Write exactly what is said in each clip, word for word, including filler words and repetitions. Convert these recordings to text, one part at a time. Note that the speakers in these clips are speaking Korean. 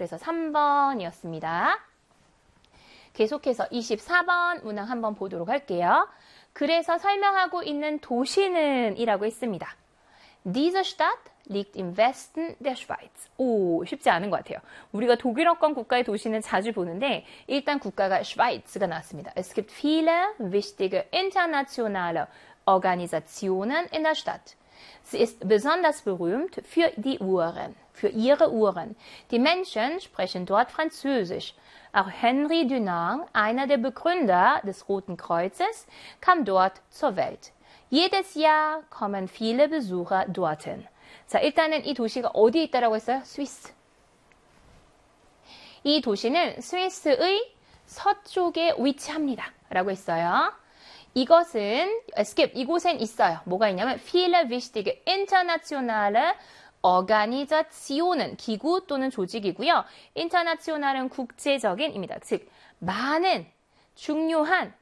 그래서 삼 번이었습니다. 계속해서 이십사 번 문항 한번 보도록 할게요. 그래서 설명하고 있는 도시는 이라고 했습니다. Diese Stadt liegt im Westen der Schweiz. 오, 쉽지 않은 것 같아요. 우리가 독일어권 국가의 도시는 자주 보는데 일단 국가가 Schweiz가 나왔습니다. Es gibt viele wichtige internationale Organisationen in der Stadt. Sie ist besonders berühmt für die Uhren, für ihre Uhren. Die Menschen sprechen dort Französisch. Auch Henri Dunant, einer der Begründer des Roten Kreuzes, kam dort zur Welt. Jedes Jahr kommen viele Besucher dorthin. 자, 일단은 이 도시가 어디에 있다라고 했어요? 스위스. 이 도시는 스위스의 서쪽에 위치합니다. 라고 했어요. 이것은, es gibt, 이곳엔 있어요. 뭐가 있냐면, viele wichtige internationale Organisationen, 기구 또는 조직이고요. international은 국제적인입니다. 즉, 많은 중요한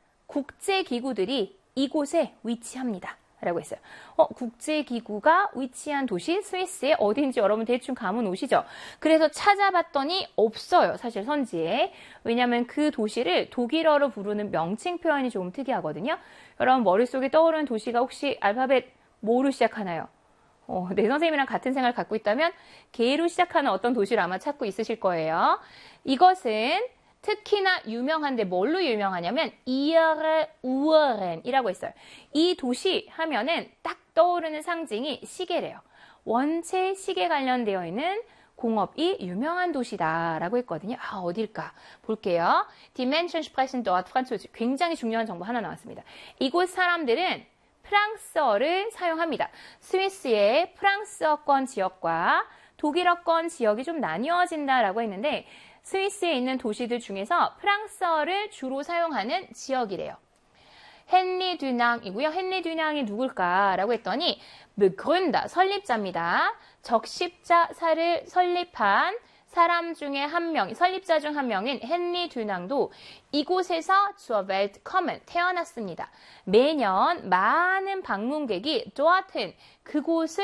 국제기구들이 이곳에 위치합니다. 라고 했어요. 어, 국제기구가 위치한 도시 스위스에 어딘지 여러분 대충 감은 오시죠? 그래서 찾아봤더니 없어요. 사실 선지에. 왜냐하면 그 도시를 독일어로 부르는 명칭 표현이 조금 특이하거든요. 여러분 머릿속에 떠오르는 도시가 혹시 알파벳 뭐로 시작하나요? 어, 내 선생님이랑 같은 생각을 갖고 있다면 개로 시작하는 어떤 도시를 아마 찾고 있으실 거예요. 이것은 특히나 유명한데 뭘로 유명하냐면 ihre Uhren이라고 했어요. 이 도시 하면은 딱 떠오르는 상징이 시계래요. 원체 시계 관련되어 있는 공업이 유명한 도시다라고 했거든요. 아, 어딜까? 볼게요. Die Menschen sprechen dort Französisch. 굉장히 중요한 정보 하나 나왔습니다. 이곳 사람들은 프랑스어를 사용합니다. 스위스의 프랑스어권 지역과 독일어권 지역이 좀 나뉘어진다라고 했는데 스위스에 있는 도시들 중에서 프랑스어를 주로 사용하는 지역이래요. 헨리 듀낭이고요. 헨리 듀낭이 누굴까라고 했더니 begründer, 설립자입니다. 적십자사를 설립한 사람 중에 한 명, 설립자 중 한 명인 헨리 듀낭도 이곳에서 zur Welt kommen, 태어났습니다. 매년 많은 방문객이 dorthin, 그곳을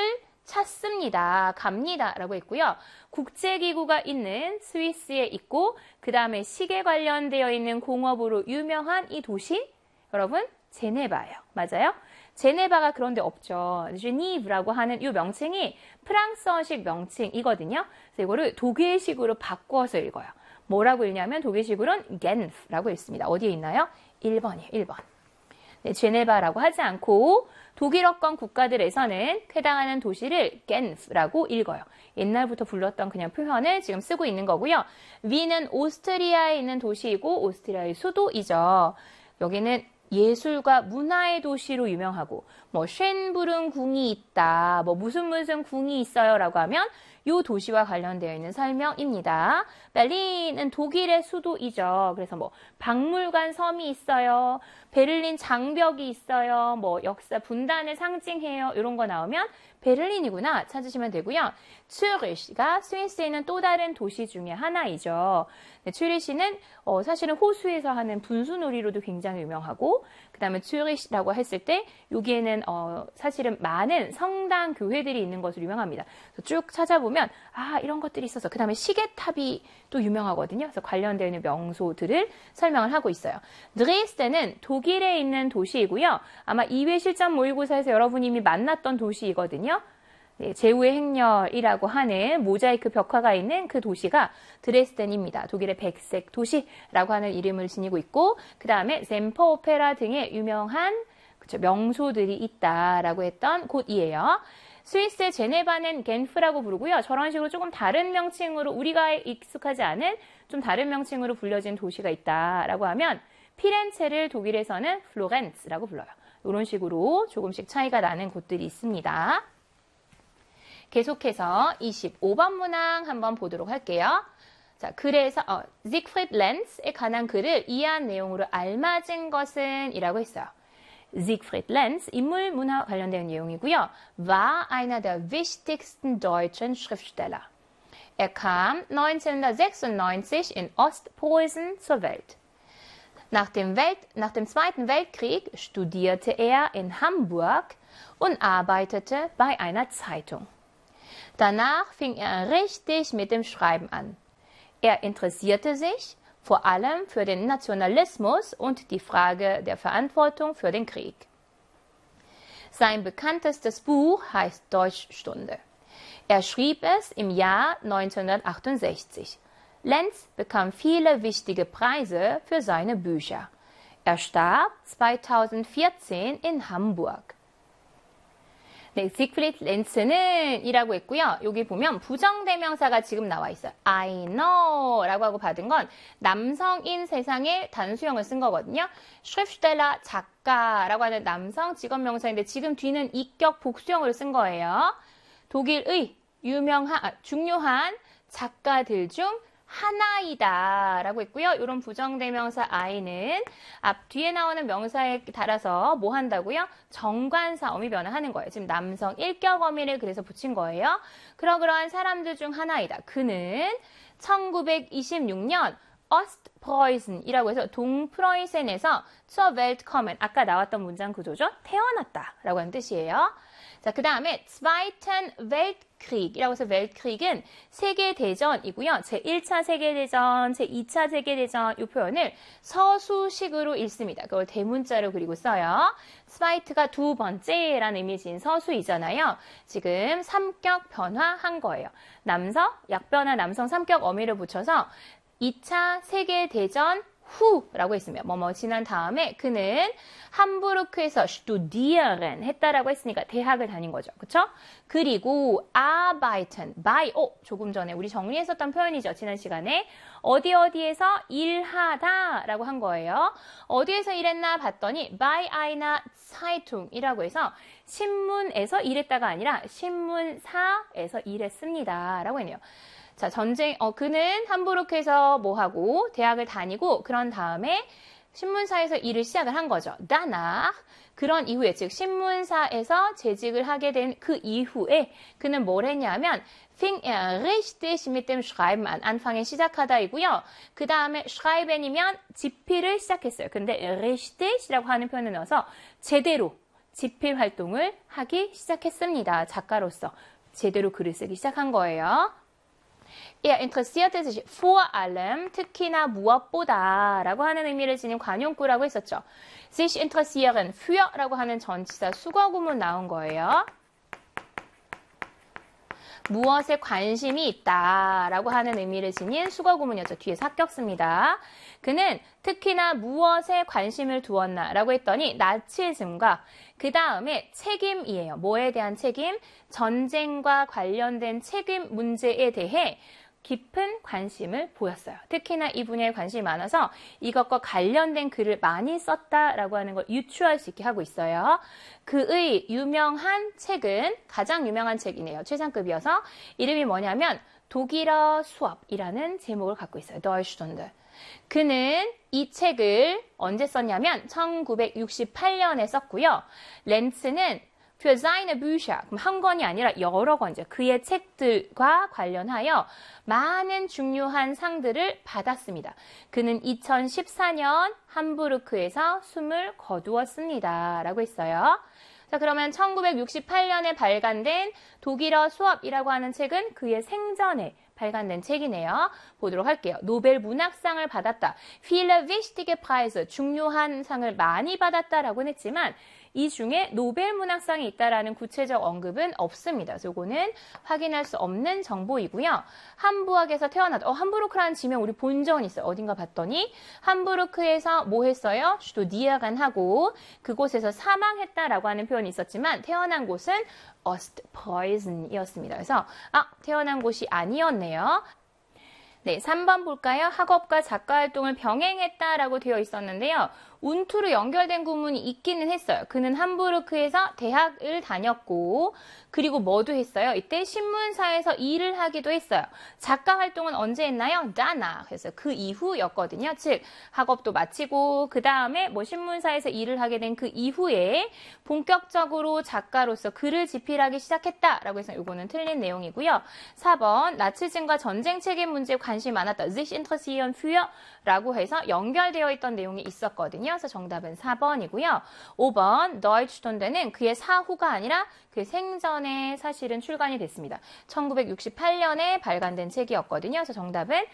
찾습니다. 갑니다. 라고 했고요. 국제기구가 있는 스위스에 있고 그 다음에 시계 관련되어 있는 공업으로 유명한 이 도시 여러분 제네바예요. 맞아요? 제네바가 그런데 없죠. 제니브라고 하는 이 명칭이 프랑스어식 명칭이거든요. 그래서 이거를 독일식으로 바꿔서 읽어요. 뭐라고 읽냐면 독일식으로는 겐프라고 읽습니다. 어디에 있나요? 일 번이에요. 일 번. 네, 제네바라고 하지 않고 독일어권 국가들에서는 해당하는 도시를 겐프라고 읽어요. 옛날부터 불렀던 그냥 표현을 지금 쓰고 있는 거고요. 위는 오스트리아에 있는 도시이고 오스트리아의 수도이죠. 여기는 예술과 문화의 도시로 유명하고 뭐 쉔부른 궁이 있다, 뭐 무슨 무슨 궁이 있어요 라고 하면 이 도시와 관련되어 있는 설명입니다. 베를린은 독일의 수도이죠. 그래서 뭐 박물관 섬이 있어요. 베를린 장벽이 있어요. 뭐 역사 분단을 상징해요. 이런 거 나오면 베를린이구나 찾으시면 되고요. 츠리히가 스위스에 있는 또 다른 도시 중에 하나이죠. 네, 츠리히는 어, 사실은 호수에서 하는 분수놀이로도 굉장히 유명하고 그 다음에 츠리히라고 했을 때 여기에는 어, 사실은 많은 성당 교회들이 있는 것으로 유명합니다. 쭉 찾아보면 아 이런 것들이 있어서 그 다음에 시계탑이 또 유명하거든요. 그래서 관련되어 있는 명소들을 설명을 하고 있어요. 드레스덴은 독일에 있는 도시이고요. 아마 이 회 실전 모의고사에서 여러분이 이미 만났던 도시이거든요. 네, 제후의 행렬이라고 하는 모자이크 벽화가 있는 그 도시가 드레스덴입니다. 독일의 백색 도시라고 하는 이름을 지니고 있고 그 다음에 셈퍼 오페라 등의 유명한 그쵸, 명소들이 있다라고 했던 곳이에요. 스위스의 제네바는 겐프라고 부르고요. 저런 식으로 조금 다른 명칭으로 우리가 익숙하지 않은 좀 다른 명칭으로 불려진 도시가 있다라고 하면 피렌체를 독일에서는 플로렌스라고 불러요. 이런 식으로 조금씩 차이가 나는 곳들이 있습니다. 계속해서 이십오 번 문항 한번 보도록 할게요. 자, 그래서 어, Siegfried Lenz에 관한 글을 이해한 내용으로 알맞은 것은 이라고 했어요. Siegfried Lenz, 인물 문화 관련된 내용이고요. war einer der wichtigsten deutschen Schriftsteller. Er kam neunzehnhundertsechsundneunzig in Ostpreußen zur Welt. Nach dem, Welt, nach dem Zweiten Weltkrieg studierte er in Hamburg und arbeitete bei einer Zeitung. Danach fing er richtig mit dem Schreiben an. Er interessierte sich vor allem für den Nationalismus und die Frage der Verantwortung für den Krieg. Sein bekanntestes Buch heißt Deutschstunde. Er schrieb es im Jahr neunzehnhundertachtundsechzig. Lenz bekam viele wichtige Preise für seine Bücher. Er starb zweitausendvierzehn in Hamburg. 네, 시그프리드 렌츠는 이라고 했고요. 여기 보면 부정대명사가 지금 나와 있어요. I know 라고 하고 받은 건 남성인 세상에 단수형을 쓴 거거든요. Schriftsteller, 작가라고 하는 남성 직업명사인데 지금 뒤는 이격 복수형으로 쓴 거예요. 독일의 유명한, 아, 중요한 작가들 중 하나이다 라고 했고요. 이런 부정대명사 I는 앞 뒤에 나오는 명사에 따라서 뭐 한다고요? 정관사 어미 변화하는 거예요. 지금 남성 일격 어미를 그래서 붙인 거예요. 그러그러한 사람들 중 하나이다. 그는 천구백이십육 년 Ostpreußen이라고 해서 동프로이센에서 zur Welt kommen, 아까 나왔던 문장 구조죠. 태어났다 라고 하는 뜻이에요. 자, 그 다음에 Zweiten Weltkrieg이라고 해서 Weltkrieg은 세계대전이고요. 제일 차 세계대전, 제이 차 세계대전 이 표현을 서수식으로 읽습니다. 그걸 대문자로 그리고 써요. Zweit가 두 번째라는 의미진 서수이잖아요. 지금 삼격 변화한 거예요. 남성, 약변화 남성 삼격 어미를 붙여서 이 차 세계대전 후라고 했으면 뭐뭐 지난 다음에 그는 함부르크에서 studieren 했다라고 했으니까 대학을 다닌 거죠. 그쵸? 그리고 arbeiten, by, 어, 조금 전에 우리 정리했었던 표현이죠. 지난 시간에 어디 어디에서 일하다 라고 한 거예요. 어디에서 일했나 봤더니 by einer Zeitung이라고 해서 신문에서 일했다가 아니라 신문사에서 일했습니다 라고 했네요. 자, 전쟁, 어, 그는 함부르크에서 뭐 하고, 대학을 다니고, 그런 다음에 신문사에서 일을 시작을 한 거죠. danach, 그런 이후에, 즉, 신문사에서 재직을 하게 된 그 이후에, 그는 뭘 했냐면, fing er richtig mit dem Schreiben an. 안방에 시작하다이고요. 그 다음에 schreiben이면 집필을 시작했어요. 근데 richtig이라고 하는 표현을 넣어서 제대로 집필 활동을 하기 시작했습니다. 작가로서 제대로 글을 쓰기 시작한 거예요. Er interessierte sich vor allem, 특히나 무엇보다 라고 하는 의미를 지닌 관용구라고 했었죠. sich interessieren, für 라고 하는 전치사 수거구문 나온 거예요. 무엇에 관심이 있다 라고 하는 의미를 지닌 수거구문이었죠. 뒤에 삭겼습니다. 그는 특히나 무엇에 관심을 두었나 라고 했더니 나치즘과 그 다음에 책임이에요. 뭐에 대한 책임? 전쟁과 관련된 책임 문제에 대해 깊은 관심을 보였어요. 특히나 이 분야에 관심이 많아서 이것과 관련된 글을 많이 썼다라고 하는 걸 유추할 수 있게 하고 있어요. 그의 유명한 책은 가장 유명한 책이네요. 최상급이어서 이름이 뭐냐면 독일어 수업이라는 제목을 갖고 있어요. Deutschstunde. 그는 이 책을 언제 썼냐면 천구백육십팔 년에 썼고요. 렌츠는 für seine Bücher, 그럼 한 권이 아니라 여러 권이죠. 그의 책들과 관련하여 많은 중요한 상들을 받았습니다. 그는 이천십사 년 함부르크에서 숨을 거두었습니다. 라고 했어요. 자, 그러면 천구백육십팔 년에 발간된 독일어 수업이라고 하는 책은 그의 생전에 발간된 책이네요. 보도록 할게요. 노벨 문학상을 받았다. Viele wichtige Preise, 중요한 상을 많이 받았다라고는 했지만 이 중에 노벨 문학상이 있다라는 구체적 언급은 없습니다. 그래서 이거는 확인할 수 없는 정보이고요. 함부르크에서 태어났다. 어, 함부르크라는 지명 우리 본 적은 있어요. 어딘가 봤더니 함부르크에서 뭐 했어요? studieren 하고 그곳에서 사망했다라고 하는 표현이 있었지만 태어난 곳은 Ostpreußen이었습니다. 그래서 아, 태어난 곳이 아니었네요. 네, 삼 번 볼까요? 학업과 작가활동을 병행했다라고 되어 있었는데요. 운투로 연결된 구문이 있기는 했어요. 그는 함부르크에서 대학을 다녔고 그리고 뭐도 했어요? 이때 신문사에서 일을 하기도 했어요. 작가 활동은 언제 했나요? danach. 그래서 그 이후였거든요. 즉 학업도 마치고 그 다음에 뭐 신문사에서 일을 하게 된 그 이후에 본격적으로 작가로서 글을 집필하기 시작했다라고 해서 이거는 틀린 내용이고요. 사 번 나치즘과 전쟁 책임 문제에 관심이 많았다. sich interessieren für 라고 해서 연결되어 있던 내용이 있었거든요. 그래서 정답은 사 번이고요. 오 번 Deutschstunde는 그의 사후가 아니라 그의 생전에 사실은 출간이 됐습니다. 천구백육십팔 년에 발간된 책이었거든요. 그래서 정답은